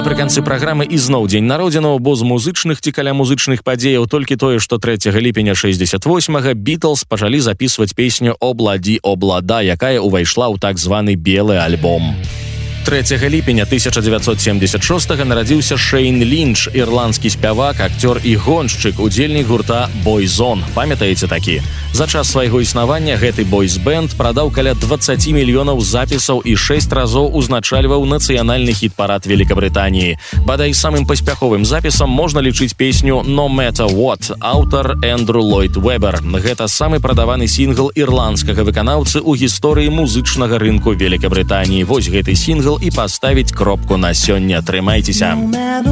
Напрыканцы праграмы ізноў дзень народзінаў, бо з музычных ці каля музычных падзеяў толькі тое, што 3 ліпеня 68-га Beatles пачалі запісваць песню «Обладі облада», якая ўвайшла ў так званы белы альбом. 3 ліпеня 1976-га нарадзіўся Шейн Лінч, ірландскі спявак, акцёр і гоншчык, удзельнік гурта Boyzone. Памятаеце такі? За час свайго існавання гэты бойз-бэнд прадаў каля 20 мільёнаў запісаў і 6 разоў узначальваў нацыянальны хіт-парад Великабрытаніі. Бадай самым паспяховым запісам можна лічыць песню «No Matter What», аўтар Эндрю Ллойд Вебер. Гэта самы прадаваны сінгл ірландскага выканаўцы ў гісторыі музычнага рынку Великабрытаніі. Вось гэты сінгл і паставіць кропку на сёння. Трымайцеся.